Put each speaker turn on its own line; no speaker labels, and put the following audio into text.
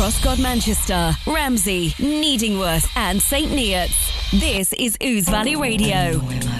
Crosscod Manchester, Ramsey, Needingworth and St Neots. This is Ouse Valley Radio.